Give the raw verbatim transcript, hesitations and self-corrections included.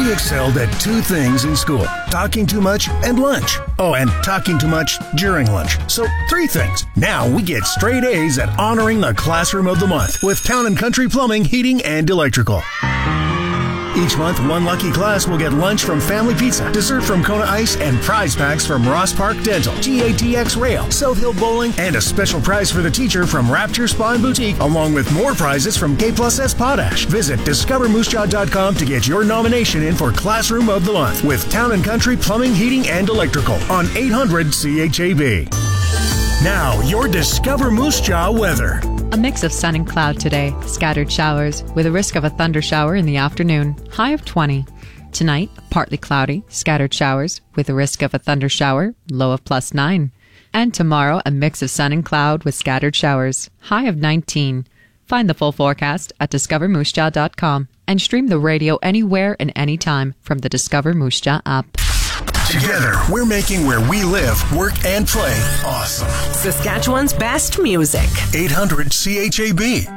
You excelled at two things in school, talking too much and lunch. Oh, and talking too much during lunch. So three things. Now we get straight A's at honoring the Classroom of the Month with Town and Country Plumbing, Heating, and Electrical. Each month, one lucky class will get lunch from Family Pizza, dessert from Kona Ice, and prize packs from Ross Park Dental, G A T X Rail, South Hill Bowling, and a special prize for the teacher from Rapture Spa and Boutique, along with more prizes from K Plus S Potash. Visit discover moose jaw dot com to get your nomination in for Classroom of the Month with Town and Country Plumbing, Heating, and Electrical on eight hundred C H A B. Now, your Discover Moose Jaw weather. A mix of sun and cloud today. Scattered showers with a risk of a thunder shower in the afternoon. High of twenty. Tonight, partly cloudy, scattered showers with a risk of a thunder shower. Low of plus nine. And tomorrow, a mix of sun and cloud with scattered showers. High of nineteen. Find the full forecast at discover moose jaw dot com and stream the radio anywhere and anytime from the Discover Moose Jaw app. Together, we're making where we live, work, and play awesome. Saskatchewan's best music. eight hundred C H A B.